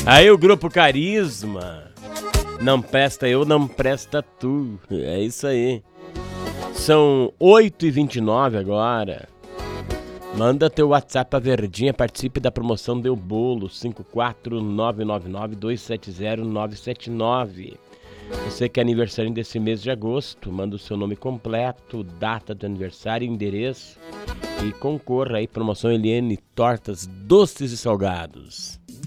Aí o Grupo Carisma. Não presta eu, não presta tu. É isso aí. São 8h29 agora. Manda teu WhatsApp pra Verdinha, participe da promoção Deu Bolo, 54999-270-979. Você que é aniversário desse mês de agosto, manda o seu nome completo, data do aniversário, endereço e concorra aí, promoção Eliane Tortas Doces e Salgados.